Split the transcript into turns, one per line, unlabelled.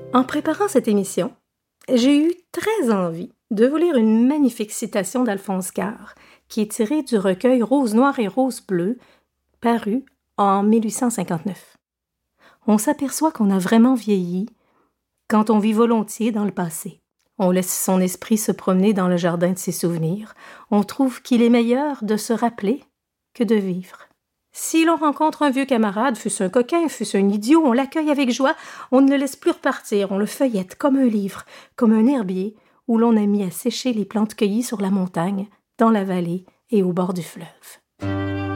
En préparant cette émission, j'ai eu très envie de vous lire une magnifique citation d'Alphonse Karr, qui est tirée du recueil Rose noire et rose bleue, paru en 1859. On s'aperçoit qu'on a vraiment vieilli quand on vit volontiers dans le passé. On laisse son esprit se promener dans le jardin de ses souvenirs. On trouve qu'il est meilleur de se rappeler que de vivre. Si l'on rencontre un vieux camarade, fût-ce un coquin, fût-ce un idiot, on l'accueille avec joie, on ne le laisse plus repartir, on le feuillette comme un livre, comme un herbier où l'on a mis à sécher les plantes cueillies sur la montagne, dans la vallée et au bord du fleuve.